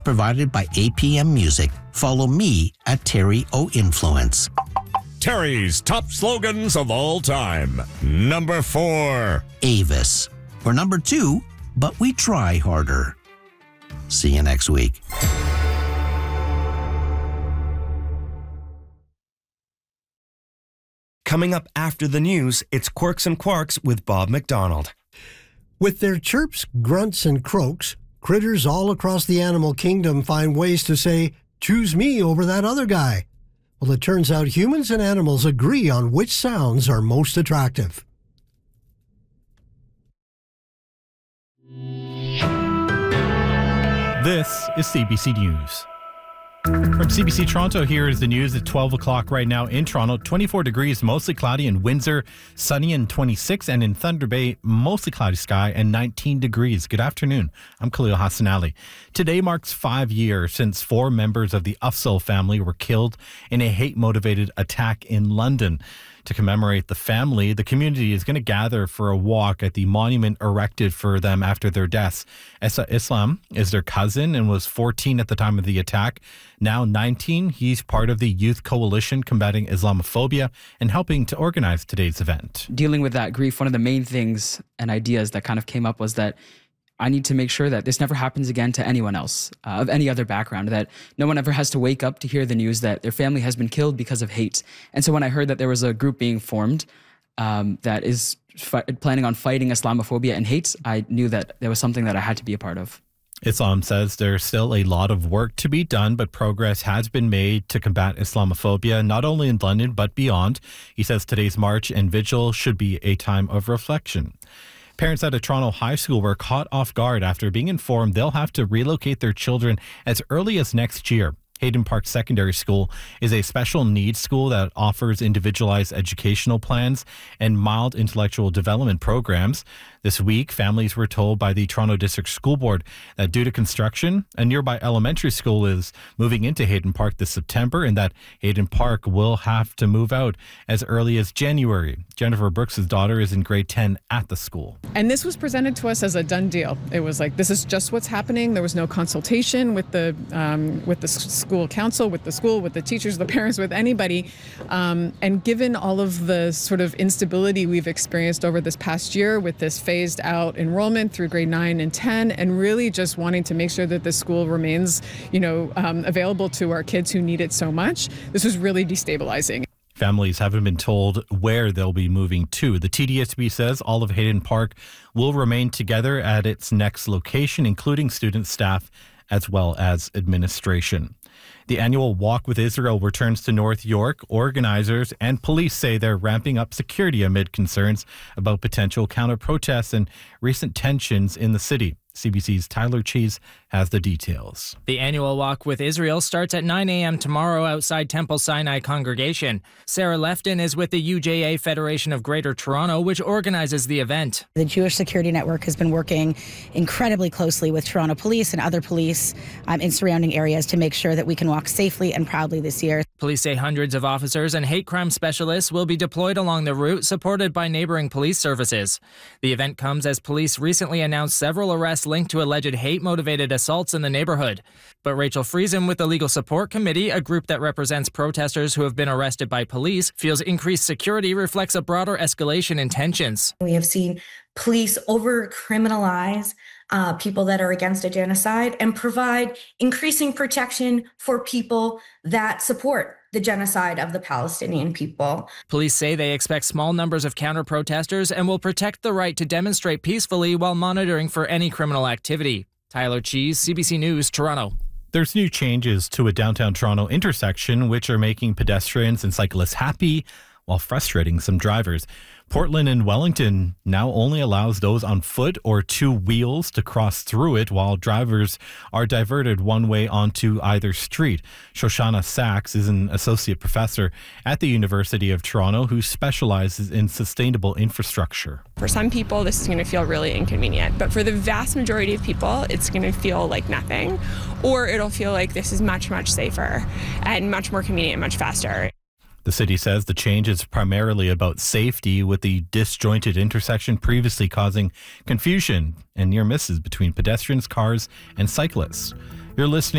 Provided by APM Music. Follow me at Terry O Influence. Terry's top slogans of all time. Number 4. Avis. Or number 2, but we try harder. See you next week. Coming up after the news, it's Quirks and Quarks with Bob McDonald. With their chirps, grunts, and croaks, critters all across the animal kingdom find ways to say, "Choose me over that other guy." Well, it turns out humans and animals agree on which sounds are most attractive. This is CBC News. From CBC Toronto, here is the news at 12 o'clock right now in Toronto. 24 degrees, mostly cloudy in Windsor, sunny and 26, and in Thunder Bay, mostly cloudy sky and 19 degrees. Good afternoon. I'm Khalil Hassan Ali. Today marks 5 years since 4 members of the Afzal family were killed in a hate-motivated attack in London. To commemorate the family, the community is going to gather for a walk at the monument erected for them after their deaths. Essa Islam is their cousin and was 14 at the time of the attack. Now 19, he's part of the Youth Coalition Combating Islamophobia and helping to organize today's event. Dealing with that grief, one of the main things and ideas that kind of came up was that I need to make sure that this never happens again to anyone else of any other background, that no one ever has to wake up to hear the news that their family has been killed because of hate. And so when I heard that there was a group being formed that is planning on fighting Islamophobia and hate, I knew that there was something that I had to be a part of. Islam says there's still a lot of work to be done, but progress has been made to combat Islamophobia, not only in London, but beyond. He says today's march and vigil should be a time of reflection. Parents at a Toronto high school were caught off guard after being informed they'll have to relocate their children as early as next year. Hayden Park Secondary School is a special needs school that offers individualized educational plans and mild intellectual development programs. This week, families were told by the Toronto District School Board that due to construction, a nearby elementary school is moving into Hayden Park this September and that Hayden Park will have to move out as early as January. Jennifer Brooks' daughter is in grade 10 at the school. And this was presented to us as a done deal. It was like, this is just what's happening. There was no consultation with the school council, with the school, with the teachers, the parents, with anybody. And given all of the sort of instability we've experienced over this past year with this phased out enrollment through grade 9 and 10, and really just wanting to make sure that the school remains, available to our kids who need it so much, this was really destabilizing. Families haven't been told where they'll be moving to. The TDSB says all of Hayden Park will remain together at its next location, including student, staff, as well as administration. The annual Walk with Israel returns to North York. Organizers and police say they're ramping up security amid concerns about potential counter-protests and recent tensions in the city. CBC's Tyler Cheese has the details. The annual Walk with Israel starts at 9 a.m. tomorrow outside Temple Sinai Congregation. Sarah Lefton is with the UJA Federation of Greater Toronto, which organizes the event. The Jewish Security Network has been working incredibly closely with Toronto Police and other police in surrounding areas to make sure that we can walk safely and proudly this year. Police say hundreds of officers and hate crime specialists will be deployed along the route, supported by neighboring police services. The event comes as police recently announced several arrests linked to alleged hate-motivated assaults in the neighborhood. But Rachel Friesen with the Legal Support Committee, a group that represents protesters who have been arrested by police, feels increased security reflects a broader escalation in tensions. We have seen police over-criminalize people that are against a genocide and provide increasing protection for people that support the genocide of the Palestinian people. Police say they expect small numbers of counter-protesters and will protect the right to demonstrate peacefully while monitoring for any criminal activity. Tyler Cheese, CBC News, Toronto. There's new changes to a downtown Toronto intersection which are making pedestrians and cyclists happy while frustrating some drivers. Portland and Wellington now only allows those on foot or 2 wheels to cross through it, while drivers are diverted one way onto either street. Shoshana Sachs is an associate professor at the University of Toronto who specializes in sustainable infrastructure. For some people, this is going to feel really inconvenient, but for the vast majority of people, it's going to feel like nothing, or it'll feel like this is much, much safer and much more convenient, much faster. The city says the change is primarily about safety, with the disjointed intersection previously causing confusion and near misses between pedestrians, cars, and cyclists. You're listening